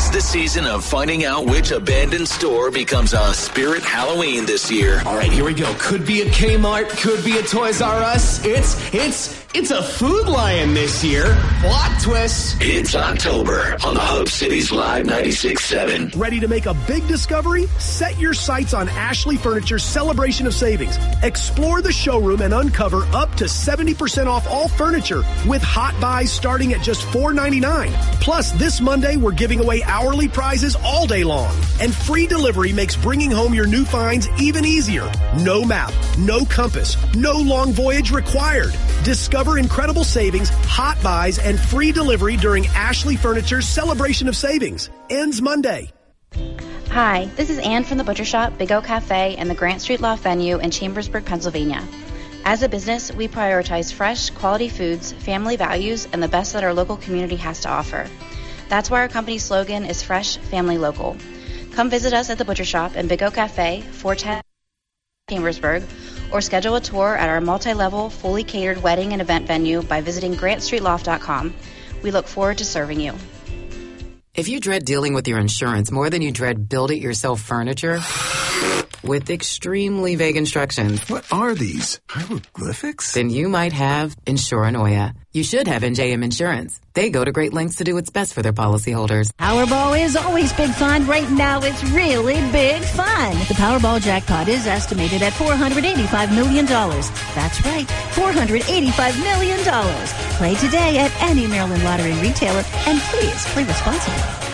It's the season of finding out which abandoned store becomes a Spirit Halloween this year. All right, here we go. Could be a Kmart, could be a Toys R Us. It's a Food Lion this year. Plot twist. It's October on the Hub Cities Live 96.7. Ready to make a big discovery? Set your sights on Ashley Furniture's Celebration of Savings. Explore the showroom and uncover up to 70% off all furniture with hot buys starting at just $4.99. Plus, this Monday, we're giving away hourly prizes all day long. And free delivery makes bringing home your new finds even easier. No map, no compass, no long voyage required. Discover incredible savings, hot buys, and free delivery during Ashley Furniture's Celebration of Savings. Ends Monday. Hi, this is Ann from the Butcher Shop, Big O Cafe, and the Grant Street Loft venue in Chambersburg, Pennsylvania. As a business, we prioritize fresh, quality foods, family values, and the best that our local community has to offer. That's why our company's slogan is Fresh, Family, Local. Come visit us at the Butcher Shop and Big O Cafe, 410 Chambersburg, or schedule a tour at our multi-level, fully catered wedding and event venue by visiting grantstreetloft.com. We look forward to serving you. If you dread dealing with your insurance more than you dread build-it-yourself furniture with extremely vague instructions. What are these? Hieroglyphics? Then you might have Insuranoia. You should have NJM Insurance. They go to great lengths to do what's best for their policyholders. Powerball is always big fun. Right now, it's really big fun. The Powerball jackpot is estimated at $485 million. That's right, $485 million. Play today at any Maryland Lottery retailer, and please play responsibly.